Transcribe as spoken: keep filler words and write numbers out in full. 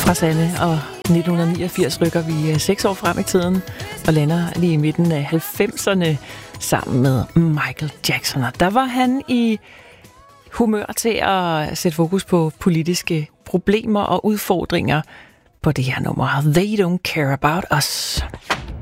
Fra Sanne og nitten niogfirs rykker vi seks år frem i tiden og lander lige i midten af halvfemserne sammen med Michael Jackson. Og der var han i humør til at sætte fokus på politiske problemer og udfordringer på det her nummer. They Don't Care About Us.